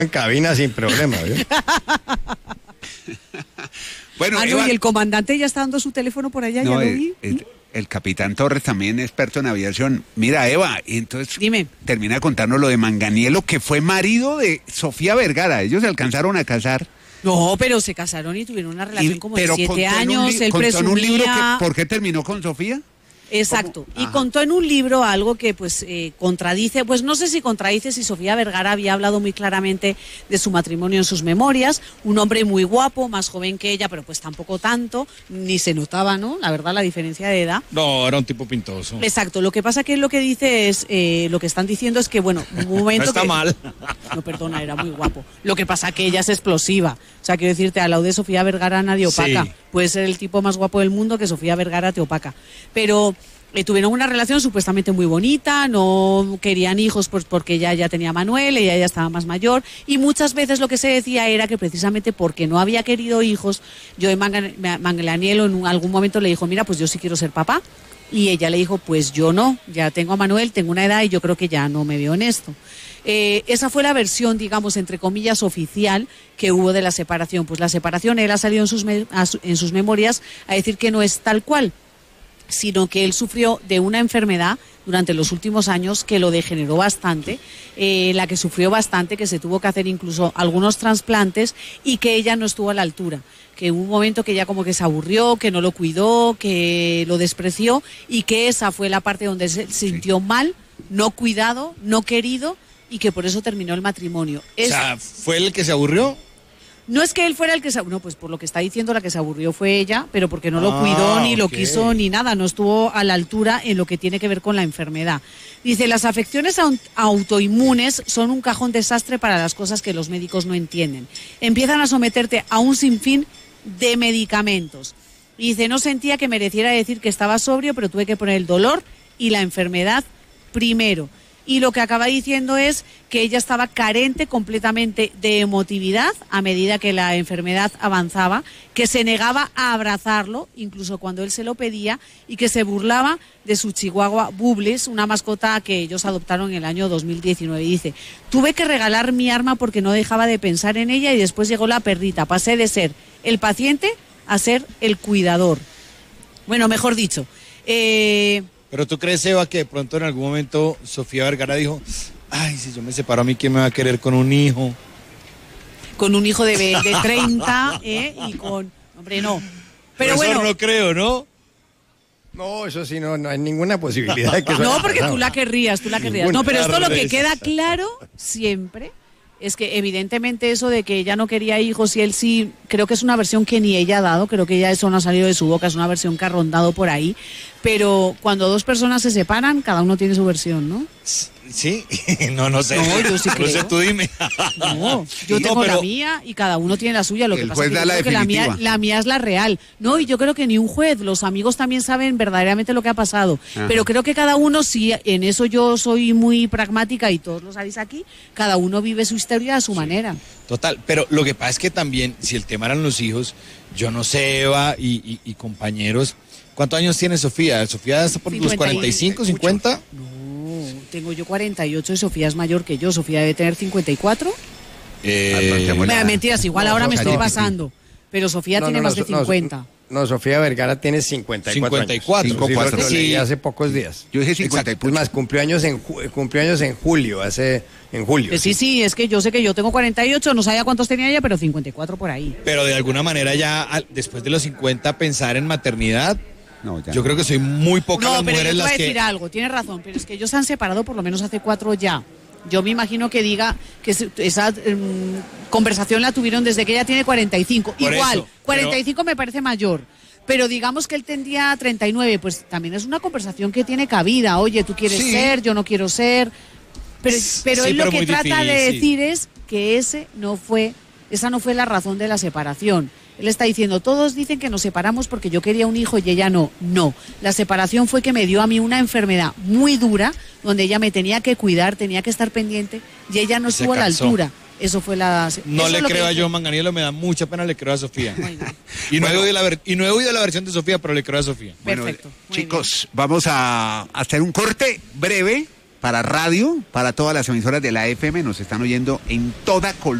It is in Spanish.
en cabina sin problema, ¿vio? Bueno, no, Eva, y el comandante ya está dando su teléfono por allá, no, ya lo vi. el capitán Torres también experto en aviación. Mira, Eva, y entonces Dime. termina de contarnos lo de Manganiello, que fue marido de Sofía Vergara. Ellos se alcanzaron a casar. No, pero se casaron y tuvieron una relación como de 7 contó años, él contó en un libro presumía... ¿por qué terminó con Sofía? Exacto, y Ajá. contó en un libro algo que pues contradice, pues no sé si contradice si Sofía Vergara había hablado muy claramente de su matrimonio en sus memorias, un hombre muy guapo, más joven que ella, pero pues tampoco tanto, ni se notaba, ¿no? La verdad, la diferencia de edad. No, era un tipo pintoso. Exacto, lo que pasa que lo que dice es, lo que están diciendo es que, bueno, un momento No está que... mal. No, perdona, era muy guapo. Lo que pasa que ella es explosiva. O sea, quiero decirte, al lado de Sofía Vergara nadie opaca. Sí. Puede ser el tipo más guapo del mundo que Sofía Vergara te opaca. Pero tuvieron una relación supuestamente muy bonita, no querían hijos pues porque ella ya tenía a Manuel, ella ya estaba más mayor, y muchas veces lo que se decía era que precisamente porque no había querido hijos, Joe Manganiello en algún momento le dijo, mira, pues yo sí quiero ser papá. Y ella le dijo, pues yo no, ya tengo a Manuel, tengo una edad y yo creo que ya no me veo en esto. Esa fue la versión, digamos, entre comillas, oficial que hubo de la separación. Pues la separación, él ha salido en sus memorias a decir que no es tal cual, sino que él sufrió de una enfermedad durante los últimos años que lo degeneró bastante, la que sufrió bastante, que se tuvo que hacer incluso algunos trasplantes y que ella no estuvo a la altura, que hubo un momento que ella como que se aburrió, que no lo cuidó, que lo despreció y que esa fue la parte donde se sintió mal, no cuidado, no querido y que por eso terminó el matrimonio. O sea, ¿fue el que se aburrió? No es que él fuera el que se... No, pues por lo que está diciendo, la que se aburrió fue ella, pero porque no lo cuidó, ni lo quiso, ni nada. No estuvo a la altura en lo que tiene que ver con la enfermedad. Dice, las afecciones autoinmunes son un cajón desastre para las cosas que los médicos no entienden. Empiezan a someterte a un sinfín de medicamentos. Y dice, no sentía que mereciera decir que estaba sobrio, pero tuve que poner el dolor y la enfermedad primero. Y lo que acaba diciendo es que ella estaba carente completamente de emotividad a medida que la enfermedad avanzaba, que se negaba a abrazarlo, incluso cuando él se lo pedía, y que se burlaba de su chihuahua Bubbles, una mascota que ellos adoptaron en el año 2019. Y dice, tuve que regalar mi arma porque no dejaba de pensar en ella y después llegó la perrita. Pasé de ser el paciente a ser el cuidador. Bueno, mejor dicho... Pero tú crees, Eva, que de pronto en algún momento Sofía Vergara dijo, ay, si yo me separo, a mí quién me va a querer con un hijo. Con un hijo de 30, y con... Hombre, no. Pero eso bueno... no creo, ¿no? No, eso sí, no hay ninguna posibilidad de que eso No, haya porque pasado. tú la querrías. Ninguna. No, pero esto lo que Claro, queda exacto. claro siempre es que evidentemente eso de que ella no quería hijos y él sí, creo que es una versión que ni ella ha dado, creo que ya eso no ha salido de su boca, es una versión que ha rondado por ahí, pero cuando dos personas se separan, cada uno tiene su versión, ¿no? Sí, no sé. No, yo sí No sé, creo. tú dime. No, yo No, tengo pero- la mía y cada uno tiene la suya. Lo que El pasa juez es que da yo la creo que definitiva. la mía es la real. No, y yo creo que ni un juez, los amigos también saben verdaderamente lo que ha pasado. Ajá. Pero creo que cada uno, sí, en eso yo soy muy pragmática y todos lo sabéis aquí, cada uno vive su historia a su manera. Total, pero lo que pasa es que también, si el tema eran los hijos, yo no sé, Eva y compañeros, ¿cuántos años tiene Sofía? ¿Sofía está por los 45, 50? No, tengo yo 48 y Sofía es mayor que yo. Sofía debe tener 54. Bueno, Mentiras, igual ahora me estoy Sofía, pasando. Pero Sofía tiene más de 50. No, Sofía Vergara tiene 54 años. 54, Sí, 54, lo leí sí. hace pocos días. Yo dije Es 50 más, cumplió años en julio, en julio. Sí, es que yo sé que yo tengo 48, no sabía cuántos tenía ella, pero 54 por ahí. Pero de alguna manera ya, después de los 50, pensar en maternidad, No, ya yo creo que soy muy pocas No, las pero yo mujeres te voy a las decir que... algo, tienes razón, pero es que ellos se han separado por lo menos hace 4 ya. Yo me imagino que diga que esa conversación la tuvieron desde que ella tiene 45. Por Igual, eso, 45 me parece mayor. Pero digamos que él tendría 39, pues también es una conversación que tiene cabida. Oye, tú quieres Sí. ser, yo no quiero ser. Pero Sí, él lo pero que muy trata de difícil. decir es que esa no fue la razón de la separación. Él está diciendo, todos dicen que nos separamos porque yo quería un hijo y ella no. No, la separación fue que me dio a mí una enfermedad muy dura, donde ella me tenía que cuidar, tenía que estar pendiente, y ella no Se estuvo a la cansó. altura. Eso fue la... No eso le es lo creo que a dice. Joe Manganiello, me da mucha pena, le creo a Sofía. Muy bien. Y no, he oído la versión de Sofía, pero le creo a Sofía. Bueno, Perfecto, muy chicos, vamos a hacer un corte breve para radio, para todas las emisoras de la FM, nos están oyendo en toda Colombia.